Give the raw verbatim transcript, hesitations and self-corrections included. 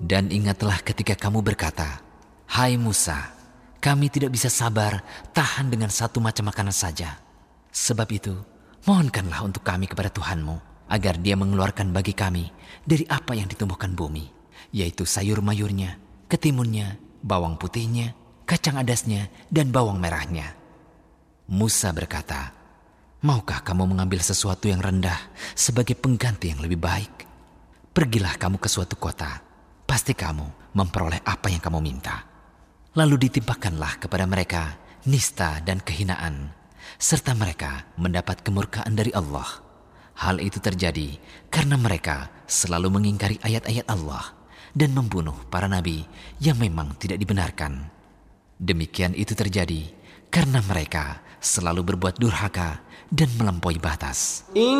Dan ingatlah ketika kamu berkata, "Hai Musa, kami tidak bisa sabar tahan dengan satu macam makanan saja. Sebab itu, mohonkanlah untuk kami kepada Tuhanmu, agar Dia mengeluarkan bagi kami dari apa yang ditumbuhkan bumi, yaitu sayur mayurnya, ketimunnya, bawang putihnya, kacang adasnya, dan bawang merahnya." Musa berkata, "Maukah kamu mengambil sesuatu yang rendah sebagai pengganti yang lebih baik? Pergilah kamu ke suatu kota, pasti kamu memperoleh apa yang kamu minta." Lalu ditimpakanlah kepada mereka nista dan kehinaan, serta mereka mendapat kemurkaan dari Allah. Hal itu terjadi karena mereka selalu mengingkari ayat-ayat Allah dan membunuh para nabi yang memang tidak dibenarkan. Demikian itu terjadi karena mereka selalu berbuat durhaka dan melampaui batas.